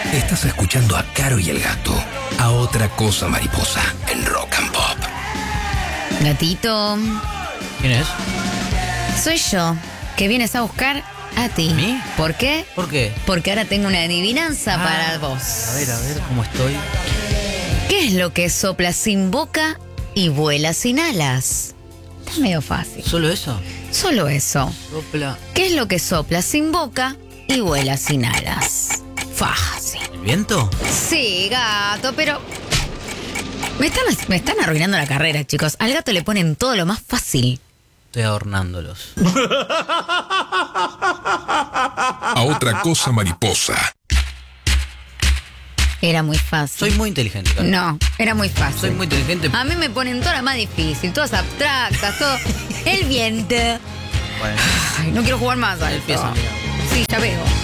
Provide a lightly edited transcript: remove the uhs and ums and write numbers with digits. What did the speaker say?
Estás escuchando a Caro y el Gato. A Otra Cosa Mariposa en Rock and Pop. Gatito. ¿Quién es? Soy yo, que vienes a buscar a ti. ¿A mí? ¿Por qué? ¿Por qué? Porque ahora tengo una adivinanza para vos. A ver, ¿cómo estoy? ¿Qué es lo que sopla sin boca y vuela sin alas? Está medio fácil. ¿Solo eso? Solo eso. Sopla. ¿Qué es lo que sopla sin boca y vuela sin alas? Fácil. ¿El viento? Sí, gato, pero... Me están arruinando la carrera, chicos. Al gato le ponen todo lo más fácil. Estoy adornándolos. A Otra Cosa Mariposa. Era muy fácil. Soy muy inteligente, Caro. No, era muy fácil. Soy muy inteligente. A mí me ponen todas las más difícil, todas abstractas, todo. El viento. Bueno, Ay, no quiero jugar más a esto. empieza, mira. Sí, ya veo.